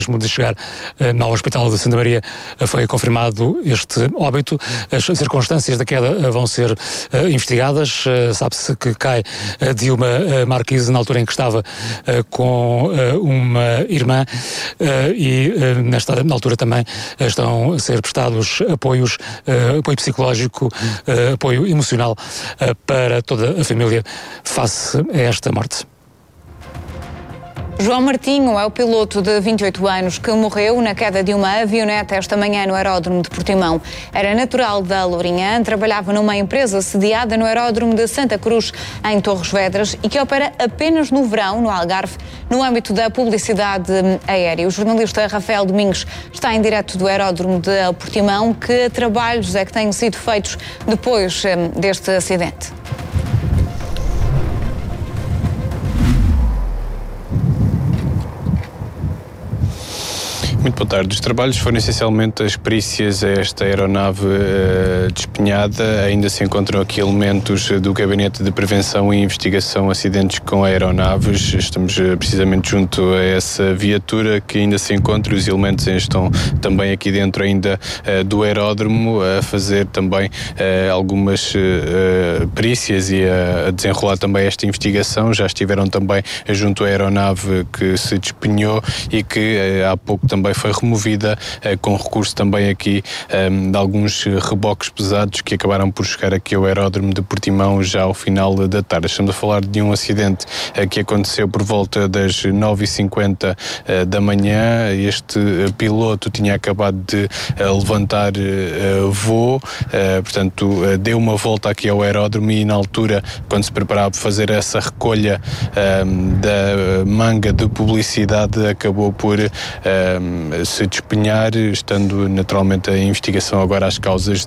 de chegar no Hospital de Santa Maria foi confirmado este óbito. As circunstâncias da queda vão ser investigadas. Sabe-se que cai Dilma Marquise na altura em que estava com uma irmã e na altura também estão a ser prestados apoio psicológico, apoio emocional para toda a família face a esta morte. João Martinho é o piloto de 28 anos que morreu na queda de uma avioneta esta manhã no aeródromo de Portimão. Era natural da Lourinhã, trabalhava numa empresa sediada no aeródromo de Santa Cruz, em Torres Vedras, e que opera apenas no verão, no Algarve, no âmbito da publicidade aérea. O jornalista Rafael Domingos está em direto do aeródromo de Portimão. Que trabalhos é que têm sido feitos depois deste acidente? Muito boa tarde. Os trabalhos foram essencialmente as perícias a esta aeronave despenhada. Ainda se encontram aqui elementos do Gabinete de Prevenção e Investigação de Acidentes com Aeronaves. Estamos precisamente junto a essa viatura que ainda se encontra. Os elementos estão também aqui dentro ainda do aeródromo a fazer também algumas perícias e a desenrolar também esta investigação. Já estiveram também junto à aeronave que se despenhou e que há pouco também foi removida com recurso também aqui de alguns reboques pesados que acabaram por chegar aqui ao aeródromo de Portimão já ao final da tarde. Estamos a falar de um acidente que aconteceu por volta das 9h50 da manhã. Este piloto tinha acabado de levantar voo, portanto deu uma volta aqui ao aeródromo e na altura, quando se preparava para fazer essa recolha da manga de publicidade, acabou por se despenhar, estando naturalmente a investigação agora às causas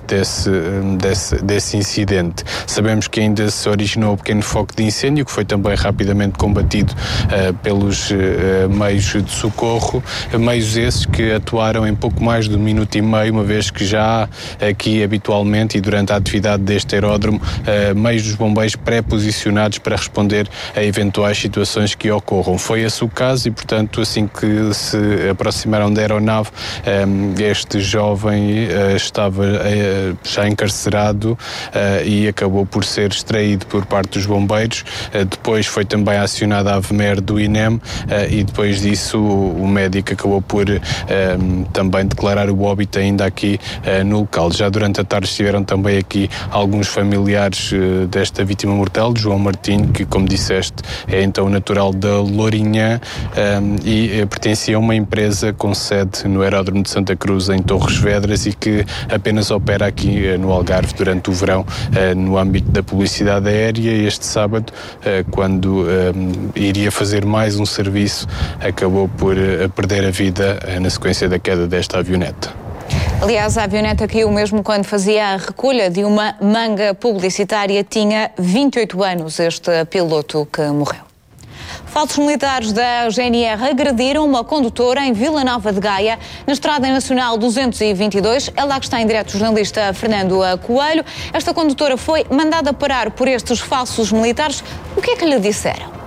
desse incidente. Sabemos que ainda se originou um pequeno foco de incêndio, que foi também rapidamente combatido pelos meios de socorro, meios esses que atuaram em pouco mais de 1 minuto e meio, uma vez que já aqui habitualmente e durante a atividade deste aeródromo, meios dos bombeiros pré-posicionados para responder a eventuais situações que ocorram. Foi esse o caso e, portanto, assim que se aproximaram da aeronave, este jovem estava já encarcerado e acabou por ser extraído por parte dos bombeiros. Depois foi também acionada a AVMER do INEM e depois disso o médico acabou por também declarar o óbito ainda aqui no local. Já durante a tarde estiveram também aqui alguns familiares desta vítima mortal, de João Martinho, que, como disseste, é então natural da Lourinhã e pertencia a uma empresa com sede no aeródromo de Santa Cruz, em Torres Vedras, e que apenas opera aqui no Algarve durante o verão no âmbito da publicidade aérea. Este sábado, quando iria fazer mais um serviço, acabou por perder a vida na sequência da queda desta avioneta. Aliás, a avioneta caiu mesmo quando fazia a recolha de uma manga publicitária. Tinha 28 anos este piloto que morreu. Falsos militares da GNR agrediram uma condutora em Vila Nova de Gaia, na Estrada Nacional 222. É lá que está em direto o jornalista Fernando Coelho. Esta condutora foi mandada parar por estes falsos militares. O que é que lhe disseram?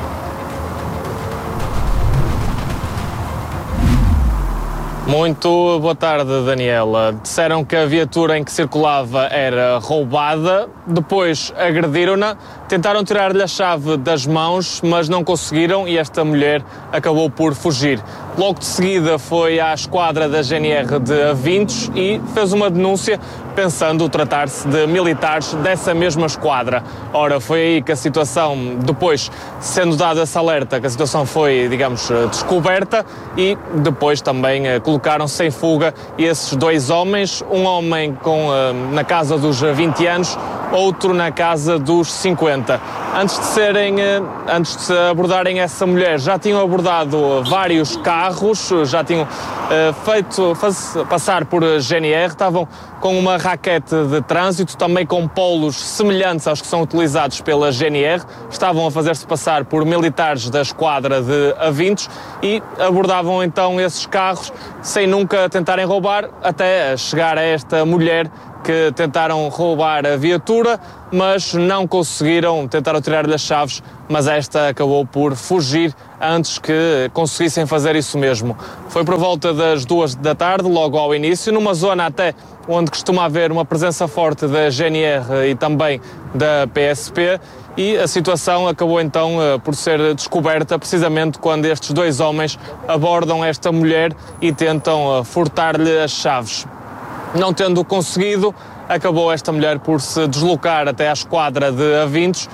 Muito boa tarde, Daniela. Disseram que a viatura em que circulava era roubada, depois agrediram-na, tentaram tirar-lhe a chave das mãos, mas não conseguiram e esta mulher acabou por fugir. Logo de seguida foi à esquadra da GNR de Avintos e fez uma denúncia pensando tratar-se de militares dessa mesma esquadra. Ora, foi aí que a situação, depois sendo dado esse alerta, que a situação foi, digamos, descoberta e depois também colocaram-se em fuga esses dois homens, um homem na casa dos 20 anos, outro na casa dos 50. Antes de abordarem essa mulher, já tinham abordado vários carros, já tinham feito passar por GNR, estavam com uma raquete de trânsito, também com polos semelhantes aos que são utilizados pela GNR, estavam a fazer-se passar por militares da esquadra de Avintos e abordavam então esses carros sem nunca tentarem roubar, até chegar a esta mulher que tentaram roubar a viatura, mas não conseguiram, tentaram tirar-lhe as chaves, mas esta acabou por fugir antes que conseguissem fazer isso mesmo. Foi por volta das 2 da tarde, logo ao início, numa zona até onde costuma haver uma presença forte da GNR e também da PSP, e a situação acabou então por ser descoberta precisamente quando estes dois homens abordam esta mulher e tentam furtar-lhe as chaves. Não tendo conseguido, acabou esta mulher por se deslocar até à esquadra de avintos,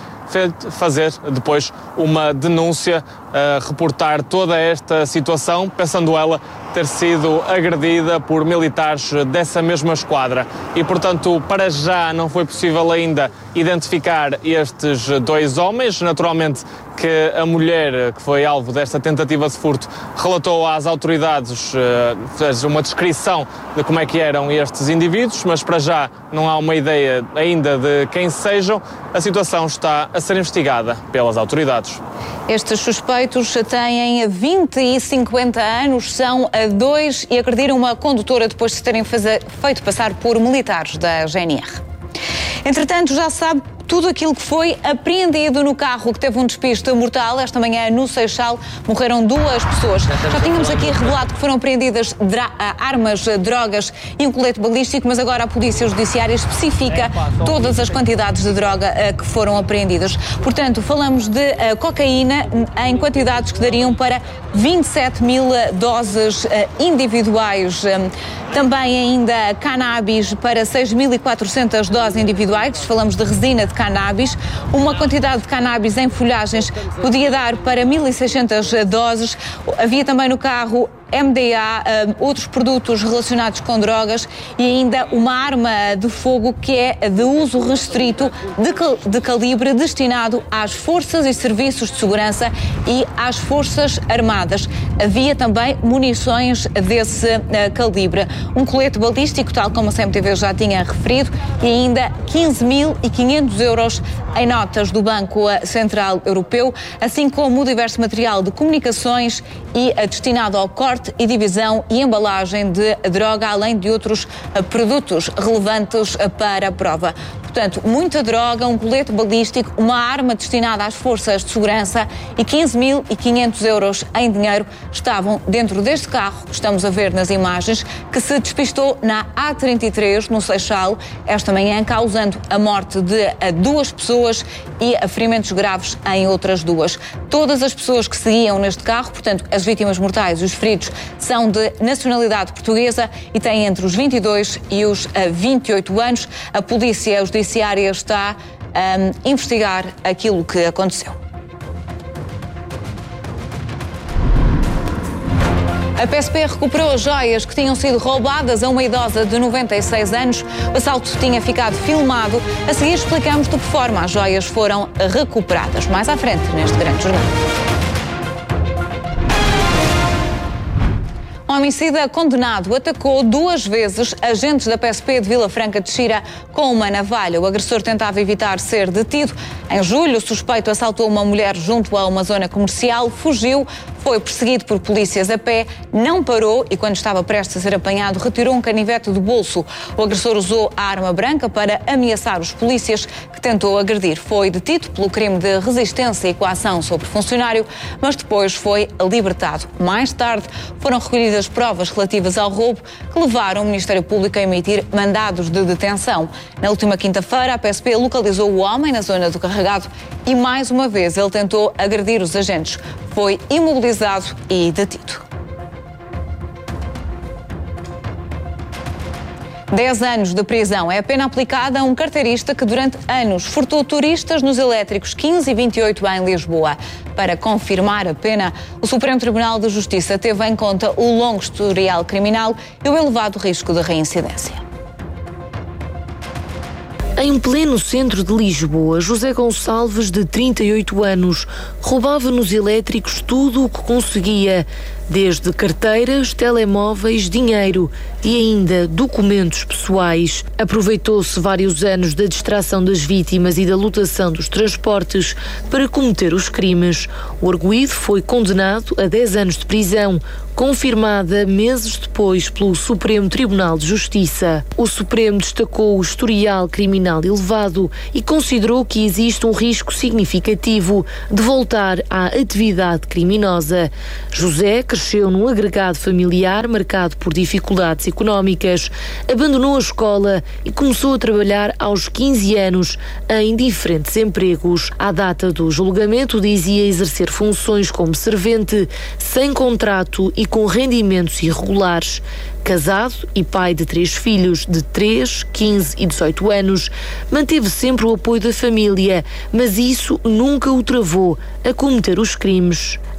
fazer depois uma denúncia, reportar toda esta situação, pensando ela ter sido agredida por militares dessa mesma esquadra. E, portanto, para já não foi possível ainda identificar estes dois homens. Naturalmente que a mulher que foi alvo desta tentativa de furto relatou às autoridades, fez uma descrição de como é que eram estes indivíduos, mas para já não há uma ideia ainda de quem sejam. A situação está a ser investigada pelas autoridades. Estes suspeitos têm 20 e 50 anos, são dois e agrediram uma condutora depois de se terem feito passar por militares da GNR. Entretanto, já sabe tudo aquilo que foi apreendido no carro que teve um despiste mortal. Esta manhã, no Seixal, morreram 2 pessoas. Já tínhamos aqui revelado que foram apreendidas armas, drogas e um colete balístico, mas agora a Polícia Judiciária especifica todas as quantidades de droga que foram apreendidas. Portanto, falamos de cocaína em quantidades que dariam para 27 mil doses individuais. Também ainda cannabis para 6.400 doses individuais. Falamos de resina de cannabis. Uma quantidade de cannabis em folhagens podia dar para 1.600 doses. Havia também no carro MDA, outros produtos relacionados com drogas e ainda uma arma de fogo que é de uso restrito de calibre destinado às forças e serviços de segurança e às forças armadas. Havia também munições desse calibre. Um colete balístico, tal como a CMTV já tinha referido, e ainda 15.500 euros em notas do Banco Central Europeu, assim como diverso material de comunicações e destinado ao corte e divisão e embalagem de droga, além de outros produtos relevantes para a prova. Portanto, muita droga, um colete balístico, uma arma destinada às forças de segurança e 15.500 euros em dinheiro estavam dentro deste carro que estamos a ver nas imagens, que se despistou na A33, no Seixal, esta manhã, causando a morte de 2 pessoas e ferimentos graves em outras 2. Todas as pessoas que seguiam neste carro, portanto, as vítimas mortais e os feridos, são de nacionalidade portuguesa e têm entre os 22 e os 28 anos. A Polícia Judiciária está a investigar aquilo que aconteceu. A PSP recuperou as joias que tinham sido roubadas a uma idosa de 96 anos. O assalto tinha ficado filmado. A seguir explicamos de que forma as joias foram recuperadas. Mais à frente, neste grande jornal. Um homicida condenado atacou 2 vezes agentes da PSP de Vila Franca de Xira com uma navalha. O agressor tentava evitar ser detido. Em julho, o suspeito assaltou uma mulher junto a uma zona comercial, fugiu, foi perseguido por polícias a pé, não parou e, quando estava prestes a ser apanhado, retirou um canivete do bolso. O agressor usou a arma branca para ameaçar os polícias que tentou agredir. Foi detido pelo crime de resistência e coação sobre funcionário, mas depois foi libertado. Mais tarde, foram recolhidas provas relativas ao roubo que levaram o Ministério Público a emitir mandados de detenção. Na última quinta-feira, a PSP localizou o homem na zona do carregado e, mais uma vez, ele tentou agredir os agentes. Foi imobilizado e detido. 10 anos de prisão é a pena aplicada a um carteirista que durante anos furtou turistas nos elétricos 15 e 28 em Lisboa. Para confirmar a pena, o Supremo Tribunal de Justiça teve em conta o longo historial criminal e o elevado risco de reincidência. Em pleno centro de Lisboa, José Gonçalves, de 38 anos, roubava nos elétricos tudo o que conseguia, desde carteiras, telemóveis, dinheiro e ainda documentos pessoais. Aproveitou-se vários anos da distração das vítimas e da lotação dos transportes para cometer os crimes. O arguido foi condenado a 10 anos de prisão, confirmada meses depois pelo Supremo Tribunal de Justiça. O Supremo destacou o historial criminal elevado e considerou que existe um risco significativo de voltar à atividade criminosa. José cresceu num agregado familiar marcado por dificuldades económicas, abandonou a escola e começou a trabalhar aos 15 anos em diferentes empregos. À data do julgamento, dizia exercer funções como servente, sem contrato e com rendimentos irregulares. Casado e pai de 3 filhos de 3, 15 e 18 anos, manteve sempre o apoio da família, mas isso nunca o travou a cometer os crimes.